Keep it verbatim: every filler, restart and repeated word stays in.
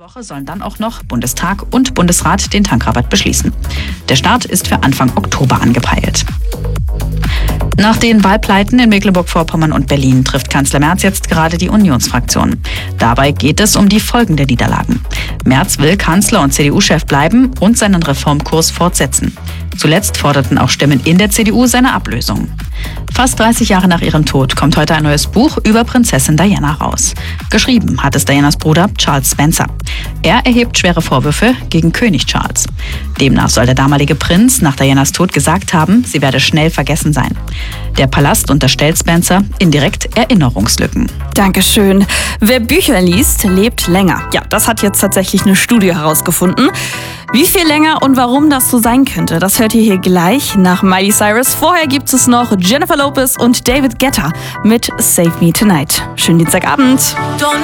Woche sollen dann auch noch Bundestag und Bundesrat den Tankrabatt beschließen. Der Start ist für Anfang Oktober angepeilt. Nach den Wahlpleiten in Mecklenburg-Vorpommern und Berlin trifft Kanzler Merz jetzt gerade die Unionsfraktion. Dabei geht es um die Folgen der Niederlagen. Merz will Kanzler und C D U-Chef bleiben und seinen Reformkurs fortsetzen. Zuletzt forderten auch Stimmen in der C D U seine Ablösung. Fast dreißig Jahre nach ihrem Tod kommt heute ein neues Buch über Prinzessin Diana raus. Geschrieben hat es Dianas Bruder Charles Spencer. Er erhebt schwere Vorwürfe gegen König Charles. Demnach soll der damalige Prinz nach Dianas Tod gesagt haben, sie werde schnell vergessen sein. Der Palast unterstellt Spencer indirekt Erinnerungslücken. Dankeschön. Wer Bücher liest, lebt länger. Ja, das hat jetzt tatsächlich eine Studie herausgefunden. Wie viel länger und warum das so sein könnte, das hört ihr hier gleich nach Miley Cyrus. Vorher gibt es noch Jennifer Lopez und David Guetta mit Save Me Tonight. Schönen Dienstagabend.